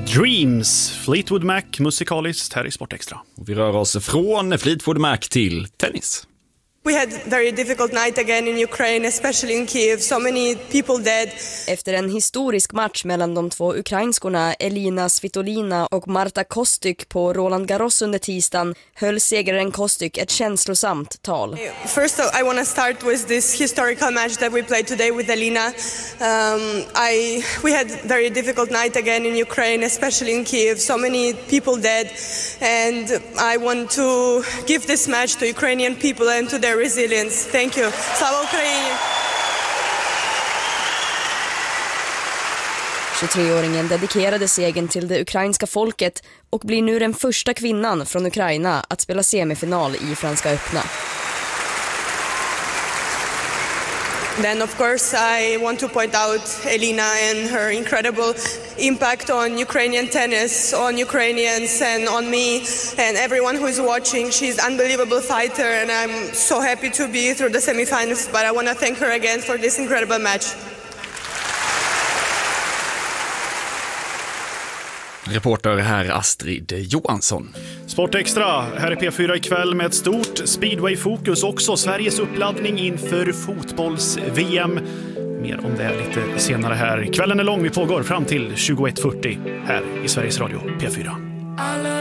Dreams, Fleetwood Mac, musikaliskt här i Sport Extra. Vi rör oss från Fleetwood Mac till tennis. We had a very difficult night again in Ukraine, especially in Kiev. So many people dead. Efter en historisk match mellan de två ukrainskorna Elina Svitolina och Marta Kostyk på Roland Garros under tisdagen höll segraren Kostyk ett känslosamt tal. First, I want to start with this historical match that we played today with Elina. We had a very difficult night again in Ukraine, especially in Kiev. So many people dead. And I want to give this match to Ukrainian people and to their resilience. Thank you. Slava Ukraini! 23-åringen dedikerade segern till det ukrainska folket och blir nu den första kvinnan från Ukraina att spela semifinal i Franska öppna. Then, of course, I want to point out Elina and her incredible impact on Ukrainian tennis, on Ukrainians and on me and everyone who is watching. She's an unbelievable fighter and I'm so happy to be through the semifinals, but I want to thank her again for this incredible match. Reporter här Astrid Johansson. Sport Extra, här är P4 ikväll med ett stort speedway-fokus. Också Sveriges uppladdning inför fotbolls-VM. Mer om det här lite senare här. Kvällen är lång, vi pågår fram till 21:40 här i Sveriges Radio P4.